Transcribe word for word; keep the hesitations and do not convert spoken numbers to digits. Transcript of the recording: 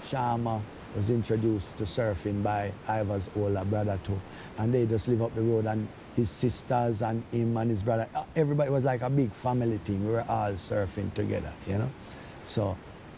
Sharma was introduced to surfing by Ivar's older brother too. And they just live up the road, and his sisters and him and his brother, everybody was like a big family thing. We were all surfing together, you know. So